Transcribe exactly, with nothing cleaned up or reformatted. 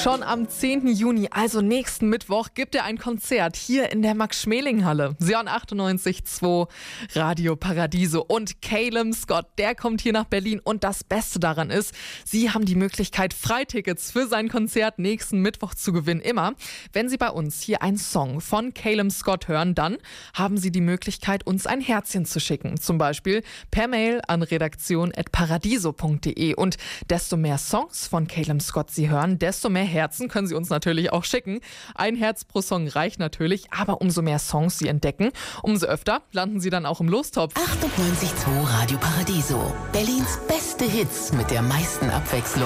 Schon am zehnten Juni, also nächsten Mittwoch, gibt er ein Konzert hier in der Max-Schmeling-Halle. Sion achtundneunzig Komma zwei, Radio Paradiso. Und Calum Scott, der kommt hier nach Berlin. Und das Beste daran ist, Sie haben die Möglichkeit, Freitickets für sein Konzert nächsten Mittwoch zu gewinnen. Immer, wenn Sie bei uns hier einen Song von Calum Scott hören, dann haben Sie die Möglichkeit, uns ein Herzchen zu schicken. Zum Beispiel per Mail an redaktion at paradiso punkt de. Und desto mehr Songs von Calum Scott Sie hören, desto mehr Herzen können Sie uns natürlich auch schicken. Ein Herz pro Song reicht natürlich, aber umso mehr Songs Sie entdecken, umso öfter landen Sie dann auch im Lostopf. achtundneunzig Komma zwei Radio Paradiso. Berlins beste Hits mit der meisten Abwechslung.